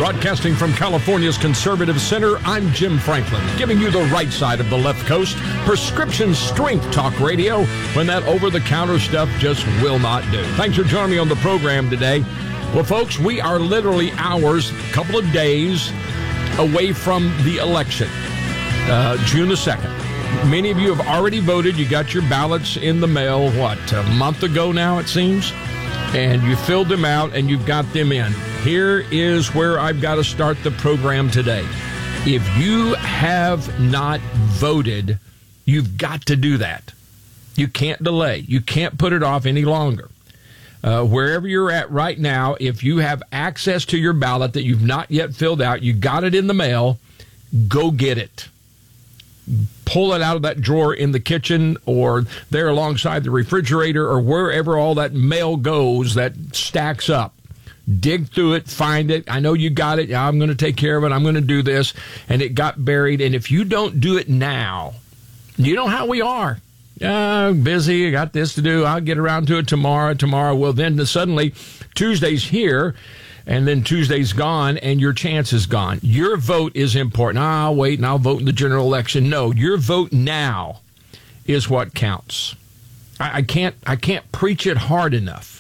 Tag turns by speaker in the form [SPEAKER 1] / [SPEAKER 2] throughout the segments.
[SPEAKER 1] Broadcasting from California's Conservative Center, I'm Jim Franklin, giving you the right side of the left coast, prescription strength talk radio, when that over-the-counter stuff just will not do. Thanks for joining me on the program today. Well, folks, we are literally hours, a couple of days away from the election, June the 2nd. Many of you have already voted. You got your ballots in the mail, a month ago now, it seems? And you filled them out and you've got them in. Here is where I've got to start the program today. If you have not voted, you've got to do that. You can't delay. You can't put it off any longer. Wherever you're at right now, if you have access to your ballot that you've not yet filled out, you got it in the mail, go get it. Pull it out of that drawer in the kitchen or there alongside the refrigerator or wherever all that mail goes that stacks up. Dig through it, find it. I know you got it. I'm going to take care of it. I'm going to do this. And it got buried. And if you don't do it now, you know how we are. Busy. I got this to do. I'll get around to it tomorrow. Well, then suddenly Tuesday's here. And then Tuesday's gone, and your chance is gone. Your vote is important. I'll wait, and I'll vote in the general election. No, your vote now is what counts. I can't preach it hard enough.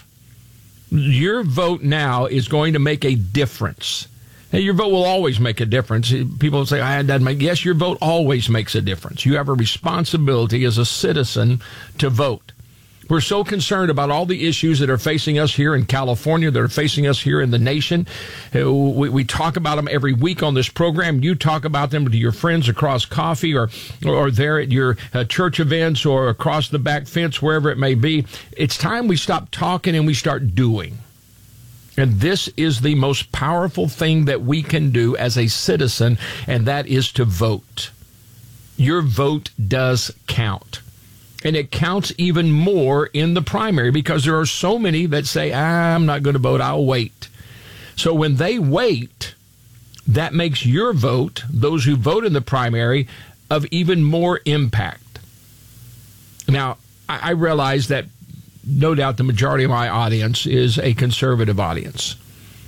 [SPEAKER 1] Your vote now is going to make a difference. Now, your vote will always make a difference. People say, that doesn't make. Yes, your vote always makes a difference. You have a responsibility as a citizen to vote. We're so concerned about all the issues that are facing us here in California, that are facing us here in the nation. We talk about them every week on this program. You talk about them to your friends across coffee or there at your church events or across the back fence, wherever it may be. It's time we stop talking and we start doing. And this is the most powerful thing that we can do as a citizen, and that is to vote. Your vote does count. And it counts even more in the primary because there are so many that say, I'm not going to vote, I'll wait. So when they wait, that makes your vote, those who vote in the primary, of even more impact. Now, I realize that no doubt the majority of my audience is a conservative audience.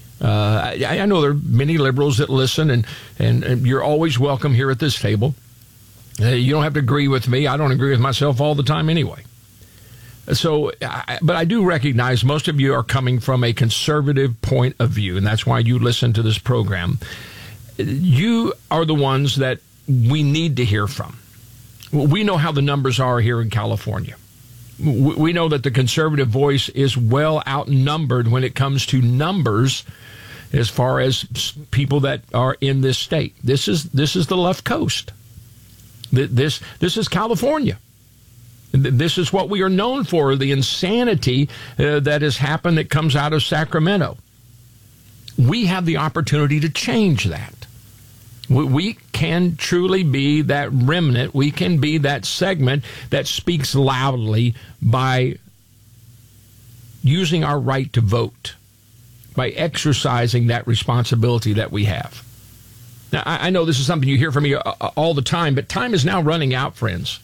[SPEAKER 1] I know there are many liberals that listen, and you're always welcome here at this table. You don't have to agree with me. I don't agree with myself all the time anyway. So, but I do recognize most of you are coming from a conservative point of view, and that's why you listen to this program. You are the ones that we need to hear from. We know how the numbers are here in California. We know that the conservative voice is well outnumbered when it comes to numbers as far as people that are in this state. This is the left coast. This is California. This is what we are known for, the insanity that has happened that comes out of Sacramento. We have the opportunity to change that. We can truly be that remnant. We can be that segment that speaks loudly by using our right to vote, by exercising that responsibility that we have. Now, I know this is something you hear from me all the time, but time is now running out, friends.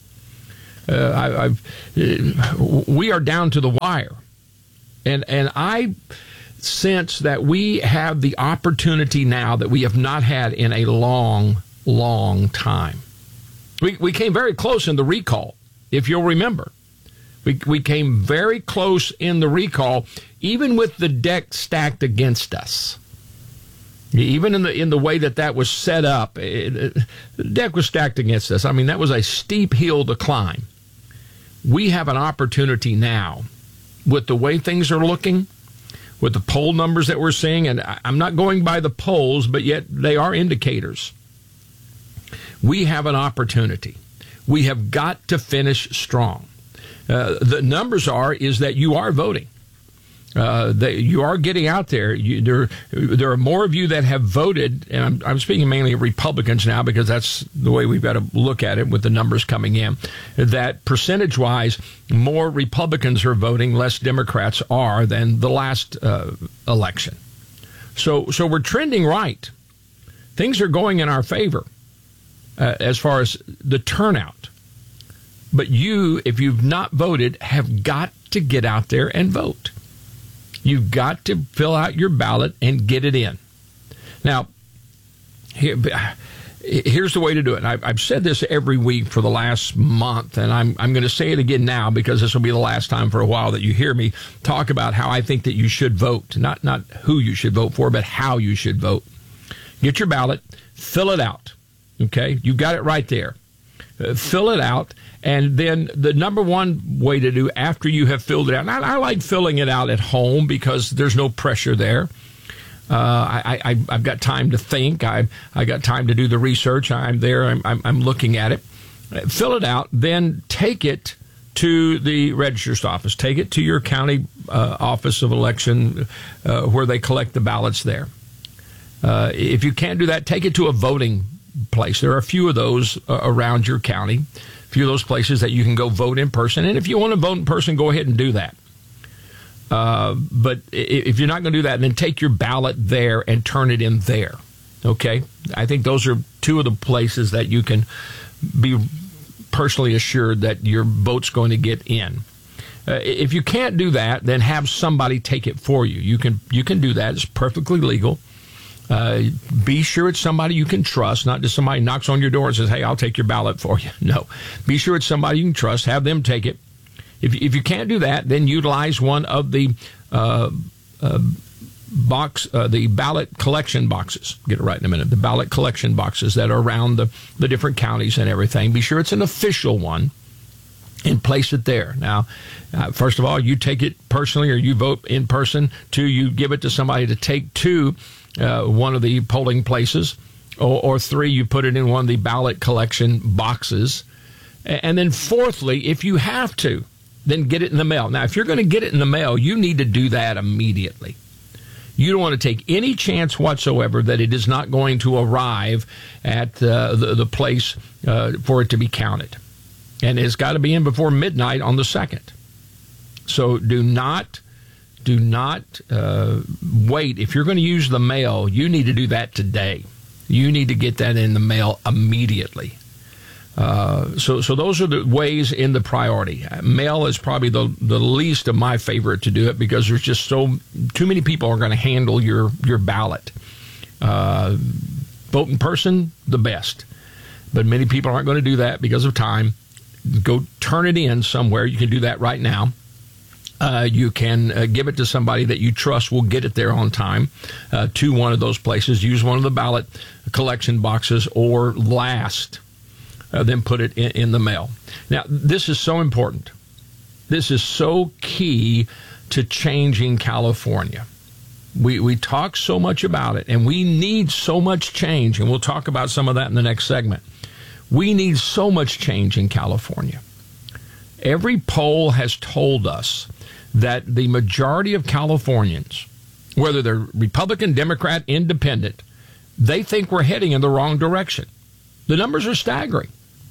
[SPEAKER 1] We are down to the wire. And I sense that we have the opportunity now that we have not had in a long, long time. We came very close in the recall, if you'll remember. We came very close in the recall, even with the deck stacked against us. Even in the way that was set up, the deck was stacked against us. I mean, that was a steep hill to climb. We have an opportunity now with the way things are looking, with the poll numbers that we're seeing, and I'm not going by the polls, but yet they are indicators. We have an opportunity. We have got to finish strong. The numbers is that you are voting. That you are getting out there. There are more of you that have voted, and I'm speaking mainly of Republicans now because that's the way we've got to look at it with the numbers coming in, that percentage-wise, more Republicans are voting, less Democrats are than the last election. So we're trending right. Things are going in our favor as far as the turnout. But you, if you've not voted, have got to get out there and vote. You've got to fill out your ballot and get it in. Now, here's the way to do it. I've said this every week for the last month, and I'm going to say it again now because this will be the last time for a while that you hear me talk about how I think that you should vote. Not who you should vote for, but how you should vote. Get your ballot, fill it out. Okay? You've got it right there. Fill it out, and then the number one way to do after you have filled it out, and I like filling it out at home because there's no pressure there. I've got time to think. I got time to do the research. I'm there. I'm looking at it. Fill it out. Then take it to the registrar's office. Take it to your county office of election where they collect the ballots there. If you can't do that, take it to a voting place. There are a few of those around your county, a few of those places that you can go vote in person. And if you want to vote in person, go ahead and do that. But if you're not going to do that, then take your ballot there and turn it in there. Okay? I think those are two of the places that you can be personally assured that your vote's going to get in. If you can't do that, then have somebody take it for you. You can do that. It's perfectly legal. Be sure it's somebody you can trust, not just somebody knocks on your door and says, hey, I'll take your ballot for you. No. Be sure it's somebody you can trust. Have them take it. If you can't do that, then utilize one of the the ballot collection boxes. Get it right in a minute. The ballot collection boxes that are around the different counties and everything. Be sure it's an official one and place it there. Now, first of all, you take it personally or you vote in person. 2, you give it to somebody to take to one of the polling places. Or 3, you put it in one of the ballot collection boxes. And then fourthly, if you have to, then get it in the mail. Now, if you're going to get it in the mail, you need to do that immediately. You don't want to take any chance whatsoever that it is not going to arrive at the place for it to be counted. And it's got to be in before midnight on the 2nd. So do not wait. If you're going to use the mail, you need to do that today. You need to get that in the mail immediately. So those are the ways in the priority. Mail is probably the least of my favorite to do it because there's just too many people are going to handle your ballot. Vote in person, the best. But many people aren't going to do that because of time. Go turn it in somewhere. You can do that right now. You can give it to somebody that you trust will get it there on time to one of those places. Use one of the ballot collection boxes or last. Then put it in the mail. Now, this is so important. This is so key to changing California. We talk so much about it, and we need so much change, and we'll talk about some of that in the next segment. We need so much change in California. Every poll has told us that the majority of Californians, whether they're Republican, Democrat, Independent, they think we're heading in the wrong direction. The numbers are staggering.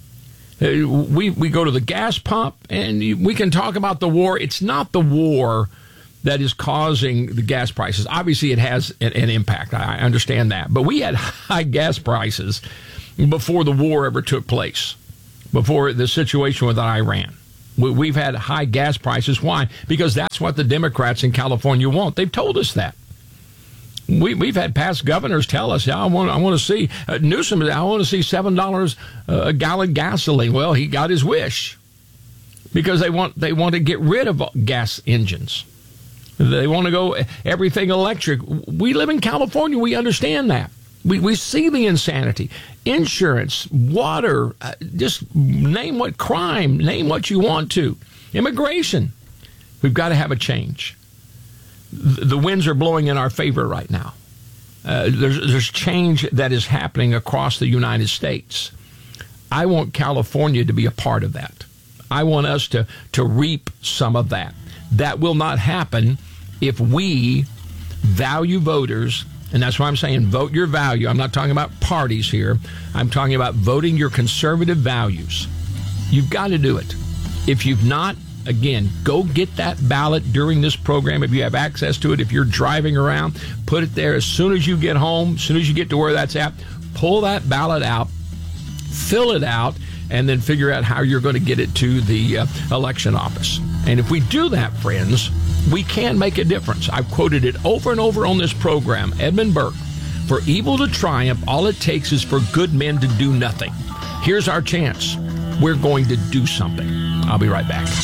[SPEAKER 1] We go to the gas pump, and we can talk about the war. It's not the war that is causing the gas prices. Obviously, it has an impact. I understand that. But we had high gas prices before the war ever took place, before the situation with Iran. We've had high gas prices. Why? Because that's what the Democrats in California want. They've told us that. We've had past governors tell us, I want to see Newsom. I want to see $7 a gallon gasoline. Well, he got his wish because they want to get rid of gas engines. They want to go everything electric. We live in California. We understand that. We see the insanity. Insurance, water, just name what crime, name what you want to. Immigration. We've got to have a change. The winds are blowing in our favor right now. There's change that is happening across the United States. I want California to be a part of that. I want us to reap some of that. That will not happen if we value voters, and that's why I'm saying vote your value. I'm not talking about parties here. I'm talking about voting your conservative values. You've got to do it. If you've not, again, go get that ballot during this program if you have access to it. If you're driving around, put it there as soon as you get home, as soon as you get to where that's at. Pull that ballot out, fill it out, and then figure out how you're going to get it to the election office. And if we do that, friends, we can make a difference. I've quoted it over and over on this program. Edmund Burke, For evil to triumph, all it takes is for good men to do nothing. Here's our chance. We're going to do something. I'll be right back.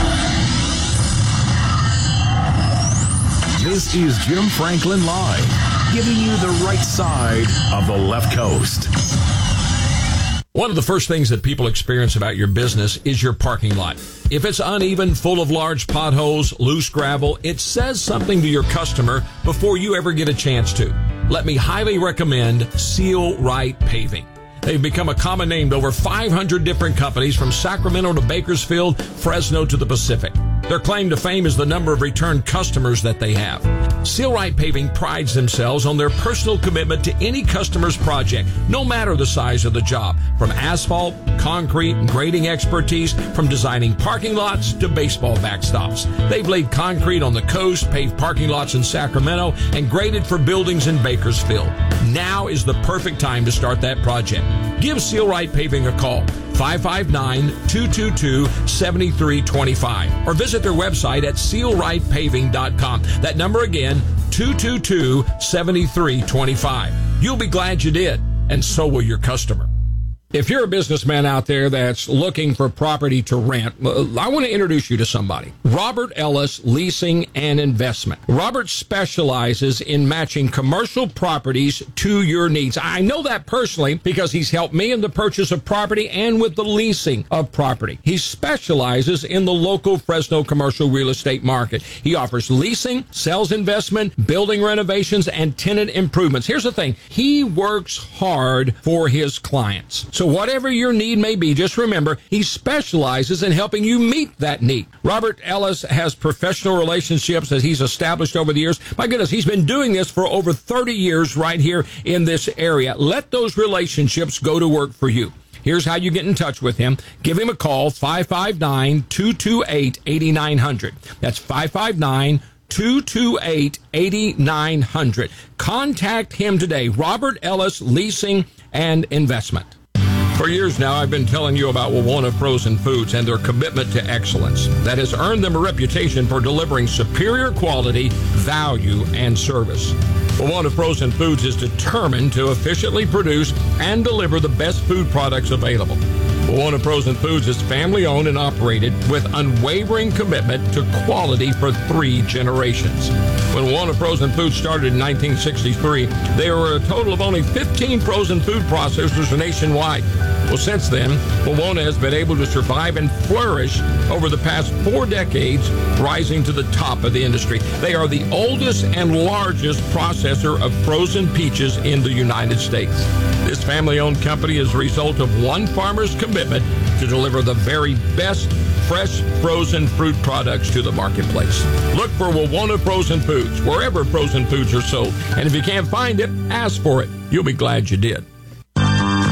[SPEAKER 2] This is Jim Franklin Live, giving you the right side of the left coast.
[SPEAKER 1] One of the first things that people experience about your business is your parking lot. If it's uneven, full of large potholes, loose gravel, it says something to your customer before you ever get a chance to. Let me highly recommend Seal Right Paving. They've become a common name to over 500 different companies from Sacramento to Bakersfield, Fresno to the Pacific. Their claim to fame is the number of return customers that they have. Seal Right Paving prides themselves on their personal commitment to any customer's project, no matter the size of the job. From asphalt, concrete, and grading expertise, from designing parking lots to baseball backstops. They've laid concrete on the coast, paved parking lots in Sacramento, and graded for buildings in Bakersfield. Now is the perfect time to start that project. Give Seal Right Paving a call, 559-222-7325, or visit their website at sealrightpaving.com. That number again, 222-7325. You'll be glad you did, and so will your customer. If you're a businessman out there that's looking for property to rent, I want to introduce you to somebody. Robert Ellis Leasing and Investment. Robert specializes in matching commercial properties to your needs. I know that personally because he's helped me in the purchase of property and with the leasing of property. He specializes in the local Fresno commercial real estate market. He offers leasing, sales investment, building renovations, and tenant improvements. Here's the thing. He works hard for his clients. So whatever your need may be, just remember, he specializes in helping you meet that need. Robert Ellis has professional relationships that he's established over the years. My goodness, he's been doing this for over 30 years right here in this area. Let those relationships go to work for you. Here's how you get in touch with him. Give him a call, 559-228-8900. That's 559-228-8900. Contact him today, Robert Ellis Leasing and Investment. For years now, I've been telling you about Wawona Frozen Foods and their commitment to excellence that has earned them a reputation for delivering superior quality, value, and service. Wawona Frozen Foods is determined to efficiently produce and deliver the best food products available. Wawona Frozen Foods is family-owned and operated with unwavering commitment to quality for 3 generations. When Wawona Frozen Foods started in 1963, there were a total of only 15 frozen food processors nationwide. Well, since then, Wawona has been able to survive and flourish over the past 4 decades, rising to the top of the industry. They are the oldest and largest processor of frozen peaches in the United States. This family-owned company is a result of one farmer's commitment to deliver the very best fresh frozen fruit products to the marketplace. Look for Wawona Frozen Foods wherever frozen foods are sold. And if you can't find it, ask for it. You'll be glad you did.